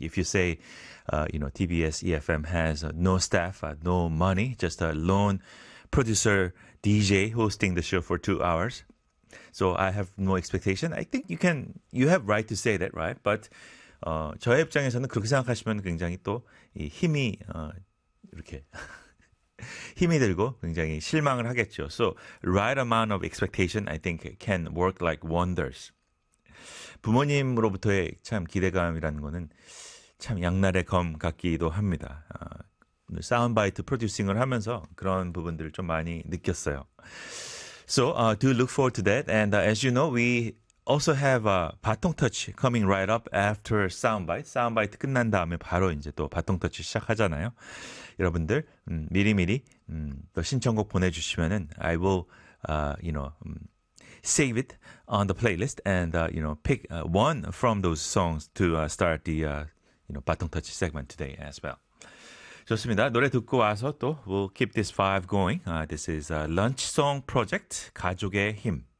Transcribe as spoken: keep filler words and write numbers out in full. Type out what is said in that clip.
if you say, uh, you know, T B S E F M has uh, no staff, uh, no money, just a lone producer D J hosting the show for two hours. So I have no expectation. I think you can, you have right to say that, right? But 어, 저의 입장에서는 그렇게 생각하시면 굉장히 또 이 힘이 어, 이렇게 힘이 들고 굉장히 실망을 하겠죠. So right amount of expectation, I think, can work like wonders. 부모님으로부터의 참 기대감이라는 거는 참 양날의 검 같기도 합니다. 어, 사운드바이트 프로듀싱을 하면서 그런 부분들을 좀 많이 느꼈어요. So uh, do look forward to that. And uh, as you know, we also have uh, 바통 터치 coming right up after soundbite. soundbite 끝난 다음에 바로 이제 또 바통 터치 시작하잖아요. 여러분들 음, 미리미리 음, 또 신청곡 보내주시면은 I will, uh, you know, um, save it on the playlist and uh, you know pick uh, one from those songs to uh, start the uh, you know 바통 터치 segment today as well. 좋습니다. 노래 듣고 와서 또 we'll keep this vibe going. Uh, this is uh, Lunch Song Project 가족의 힘.